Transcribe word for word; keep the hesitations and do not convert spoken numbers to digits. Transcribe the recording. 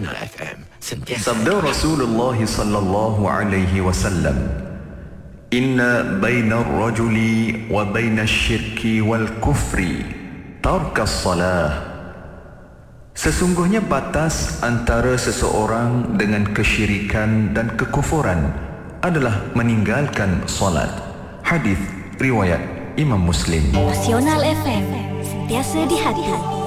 Nasional F M, sentiasa Sabda Rasulullah sallallahu alaihi wasallam, inna bainar rajuli wa bainash syirki wal kufri tarkas salah. Sesungguhnya batas antara seseorang dengan kesyirikan dan kekufuran adalah meninggalkan solat. Hadis riwayat Imam Muslim. Nasional F M, sentiasa di hati.